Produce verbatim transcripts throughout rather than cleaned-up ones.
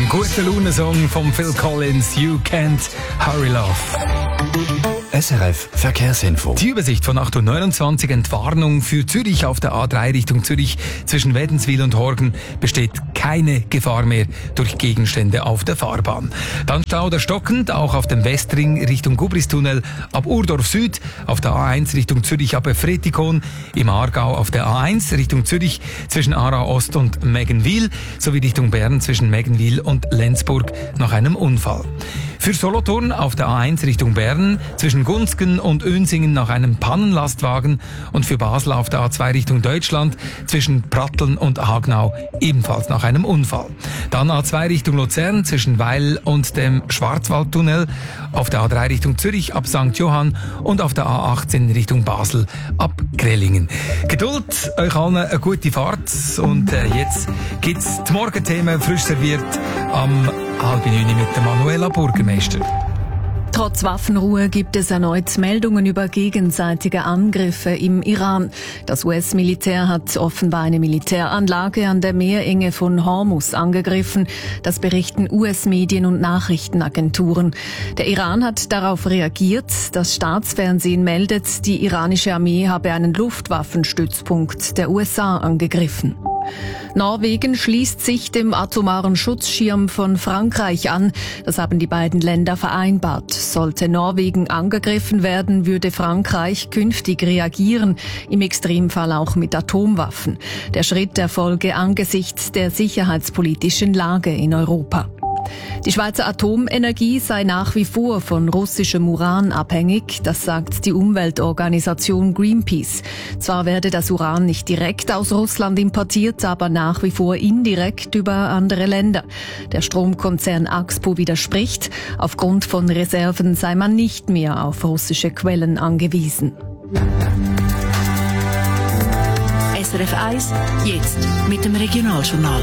Ein guter Laune-Song von Phil Collins, You Can't Hurry Love. S R F Verkehrsinfo. Die Übersicht von acht Uhr neunundzwanzig, Entwarnung für Zürich auf der A drei Richtung Zürich zwischen Wädenswil und Horgen besteht keine Gefahr mehr durch Gegenstände auf der Fahrbahn. Dann Stau der stockend, auch auf dem Westring Richtung Gubristunnel ab Urdorf Süd, auf der A eins Richtung Zürich ab Fretikon, im Aargau auf der A eins Richtung Zürich zwischen Aarau Ost und Meggenwil sowie Richtung Bern zwischen Meggenwil und Lenzburg nach einem Unfall. Für Solothurn auf der A eins Richtung Bern zwischen Gunzgen und Önsingen nach einem Pannenlastwagen und für Basel auf der A zwei Richtung Deutschland zwischen Pratteln und Hagnau ebenfalls nach einem Unfall. Dann A zwei Richtung Luzern zwischen Weil und dem Schwarzwaldtunnel, auf der A drei Richtung Zürich ab Sankt Johann und auf der A achtzehn Richtung Basel ab Grellingen. Geduld, euch allen eine gute Fahrt und äh, jetzt gibt's die Morgenthemen frisch serviert am halb neun mit der Manuela Burgermeister. Trotz Waffenruhe gibt es erneut Meldungen über gegenseitige Angriffe im Iran. Das U S-Militär hat offenbar eine Militäranlage an der Meerenge von Hormuz angegriffen. Das berichten U S-Medien und Nachrichtenagenturen. Der Iran hat darauf reagiert. Das Staatsfernsehen meldet, die iranische Armee habe einen Luftwaffenstützpunkt der U S A angegriffen. Norwegen schließt sich dem atomaren Schutzschirm von Frankreich an. Das haben die beiden Länder vereinbart. Sollte Norwegen angegriffen werden, würde Frankreich künftig reagieren, im Extremfall auch mit Atomwaffen. Der Schritt erfolge angesichts der sicherheitspolitischen Lage in Europa. Die Schweizer Atomenergie sei nach wie vor von russischem Uran abhängig, das sagt die Umweltorganisation Greenpeace. Zwar werde das Uran nicht direkt aus Russland importiert, aber nach wie vor indirekt über andere Länder. Der Stromkonzern Axpo widerspricht, aufgrund von Reserven sei man nicht mehr auf russische Quellen angewiesen. S R F eins, jetzt mit dem Regionaljournal.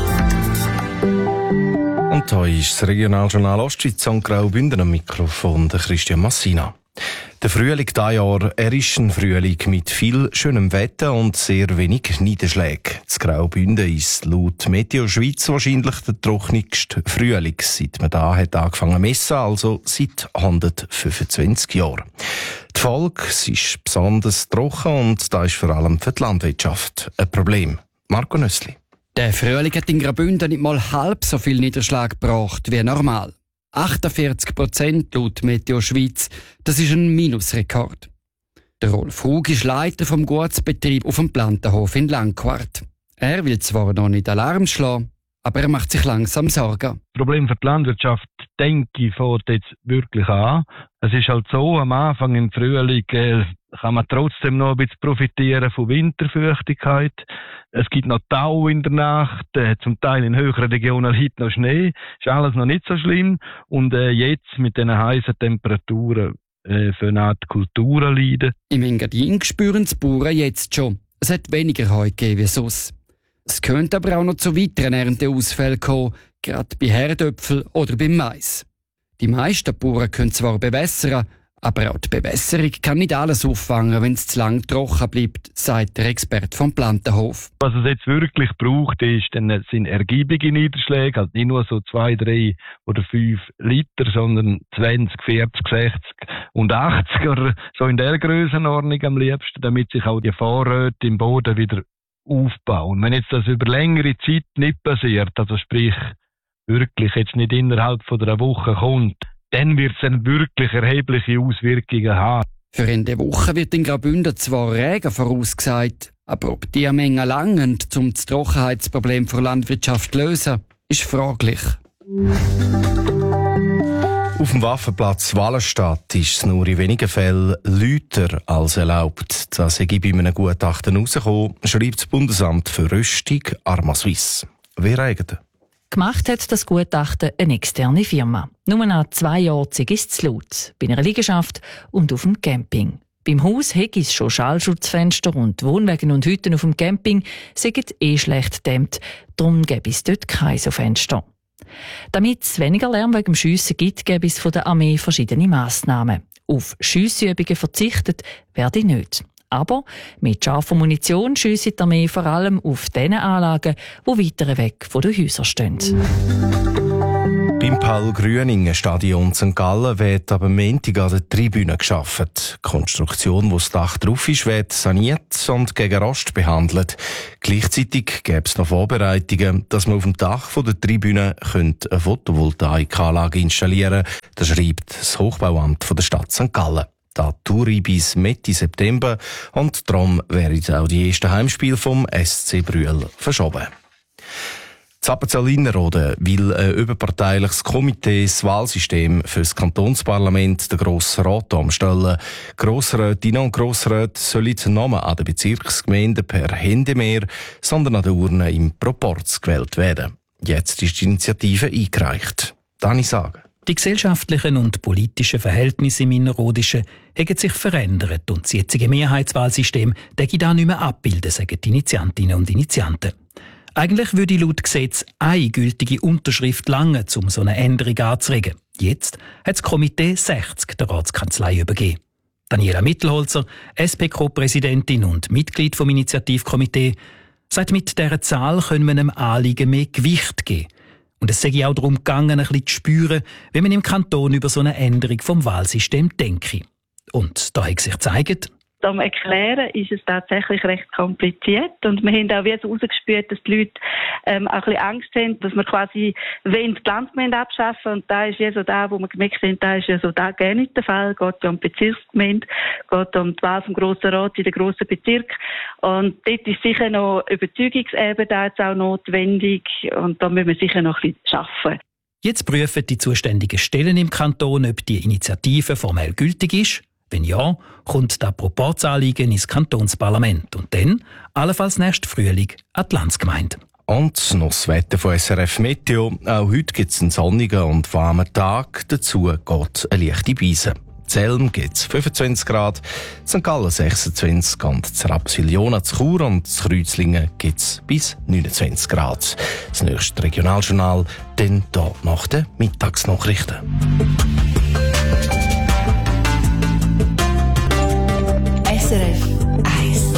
Und da ist das Regionaljournal Ostschweiz und Graubünden am Mikrofon, der Christian Massina. Der Frühling dieses Jahr, er ist ein Frühling mit viel schönem Wetter und sehr wenig Niederschlägen. Das Graubünden ist laut Meteo Schweiz wahrscheinlich der trockenigste Frühling, seit man da hat angefangen zu messen, also seit hundertfünfundzwanzig Jahren. Die Folge ist besonders trocken und das ist vor allem für die Landwirtschaft ein Problem. Marco Nössli. Der Frühling hat in Graubünden nicht mal halb so viel Niederschlag gebracht wie normal. achtundvierzig Prozent laut Meteo Schweiz. Das ist ein Minusrekord. Der Rolf Hug ist Leiter vom Gutsbetrieb auf dem Plantenhof in Langquart. Er will zwar noch nicht Alarm schlagen, aber er macht sich langsam Sorgen. Das Problem für die Landwirtschaft, denke ich, fängt jetzt wirklich an. Es ist halt so, am Anfang im Frühling äh, kann man trotzdem noch ein bisschen profitieren von Winterfeuchtigkeit. Es gibt noch Tau in der Nacht, äh, zum Teil in höheren Regionen liegt noch Schnee. Ist alles noch nicht so schlimm. Und äh, jetzt mit den heißen Temperaturen äh, für eine Art Kulturen leiden. Im Engadin spüren die Bauern jetzt schon. Es hat weniger Heu gegeben wie sonst. Es könnte aber auch noch zu weiteren Ernteausfällen kommen, gerade bei Herdöpfel oder beim Mais. Die meisten Bauern können zwar bewässern, aber auch die Bewässerung kann nicht alles auffangen, wenn es zu lang trocken bleibt, sagt der Experte vom Plantenhof. Was es jetzt wirklich braucht, ist, dann sind ergiebige Niederschläge, halt nicht nur so zwei, drei oder fünf Liter, sondern zwanzig, vierzig, sechzig und achtzig oder so in der Grössenordnung am liebsten, damit sich auch die Vorräte im Boden wieder aufbauen. Wenn jetzt das über längere Zeit nicht passiert, also sprich wirklich jetzt nicht innerhalb von einer Woche kommt, dann wird es dann wirklich erhebliche Auswirkungen haben. Für Ende Woche wird in Graubünden zwar Regen vorausgesagt, aber ob die Menge langen, um das Trockenheitsproblem für Landwirtschaft zu lösen, ist fraglich. Auf dem Waffenplatz Wallenstadt ist es nur in wenigen Fällen lauter als erlaubt. Das sei bei einem Gutachten herausgekommen, schreibt das Bundesamt für Rüstung Arma-Suisse. Wer eigentlich? Gemacht hat das Gutachten eine externe Firma. Nur nach zwei Jahren ist es zu laut. Bei einer Liegenschaft und auf dem Camping. Beim Haus hätte es schon Schallschutzfenster und Wohnwagen und Hütten auf dem Camping sind eh schlecht gedämmt. Darum gäbe es dort keine so Fenster. Damit es weniger Lärm wegen dem Schiessen gibt, gäbe es von der Armee verschiedene Massnahmen. Auf Schiessübungen verzichtet werde nicht. Aber mit scharfer Munition schiesse die Armee vor allem auf diesen Anlagen, die weiter weg von den Häusern stehen. Beim Paul-Grüningen-Stadion Sankt Gallen wird ab dem Montag an der Tribüne geschaffen. Die Konstruktion, wo das Dach drauf ist, wird saniert und gegen Rost behandelt. Gleichzeitig gäbe es noch Vorbereitungen, dass man auf dem Dach der Tribüne eine Photovoltaikanlage installieren könnte. Das schreibt das Hochbauamt der Stadt Sankt Gallen. Da Tour bis Mitte September und darum werden auch die ersten Heimspiele vom S C Brüel verschoben. Appenzell-Innerrhoden will ein überparteiliches Komitee das Wahlsystem für das Kantonsparlament, den Grossen Rat, umstellen. Grossrätinnen und Grossräte sollen nicht nur an den Bezirksgemeinden per Händemehr, sondern an den Urnen im Proporz gewählt werden. Jetzt ist die Initiative eingereicht. Dani Sagen. Die gesellschaftlichen und politischen Verhältnisse im Innerrhodischen haben sich verändert und das jetzige Mehrheitswahlsystem denke da nicht mehr abbilden, sagen die Initiantinnen und Initianten. Eigentlich würde laut Gesetz eine gültige Unterschrift lange, um so eine Änderung anzuregen. Jetzt hat das Komitee sechzig der Ratskanzlei übergeben. Daniela Mittelholzer, S P-Co-Präsidentin und Mitglied vom Initiativkomitee, sagt, mit dieser Zahl können wir einem Anliegen mehr Gewicht geben. Und es sei auch darum gegangen, ein bisschen zu spüren, wie man im Kanton über so eine Änderung vom Wahlsystem denke. Und da hat sich gezeigt, Zum Erklären ist es tatsächlich recht kompliziert und wir haben auch wieder so rausgespürt, dass die Leute ähm, auch ein bisschen Angst haben, dass wir quasi wenn die Landsgemeinde abschaffen und da ist ja so da, wo wir gemerkt haben, da ist ja so da gar nicht der Fall, es geht ja um die Bezirksgemeinde, es geht um die Wahl vom Grossen Rat in den grossen Bezirk und dort ist sicher noch Überzeugungsebene da jetzt auch notwendig und da müssen wir sicher noch ein bisschen arbeiten. Jetzt prüfen die zuständigen Stellen im Kanton, ob die Initiative formell gültig ist. Wenn ja, kommt das Proporzanliegen ins Kantonsparlament und dann, allenfalls nächsten Frühling, an die Landsgemeinde. Und noch das Wetter von S R F Meteo. Auch heute gibt es einen sonnigen und warmen Tag. Dazu geht eine leichte Beise. Zelm gibt es fünfundzwanzig Grad, Sankt Gallen sechsundzwanzig und in Rapperswil-Jona zu Chur und in Kreuzlingen gibt es bis neunundzwanzig Grad. Das nächste Regionaljournal dann hier nach den Mittagsnachrichten. S R F eins.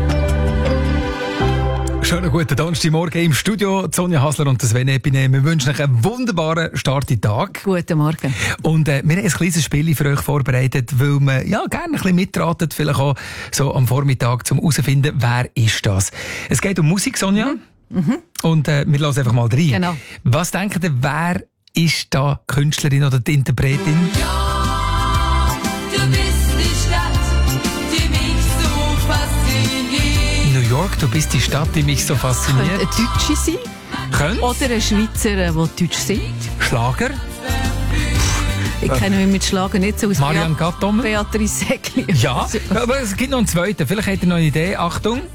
Schönen guten Donnerstagmorgen im Studio. Sonja Hasler und Sven Epine. Wir wünschen euch einen wunderbaren Start in den Tag. Guten Morgen. Und äh, wir haben ein kleines Spiel für euch vorbereitet, weil man ja gerne ein bisschen mitratet, vielleicht auch so am Vormittag, um herauszufinden, wer ist das. Es geht um Musik, Sonja. Mhm. Mhm. Und äh, wir lassen einfach mal rein. Genau. Was denkt ihr, wer ist da die Künstlerin oder die Interpretin? Ja, du bist die Stadt, die mich so fasziniert. New York, du bist die Stadt, die mich so fasziniert. Könnte eine Deutsche sein. Könnte? Oder ein Schweizer, der Deutsch singt. Schlager? Ich kenne mich mit Schlager nicht so aus. Marianne Gattomel? Beatrice Säckli. Ja, aber es gibt noch einen zweiten. Vielleicht habt ihr noch eine Idee. Achtung.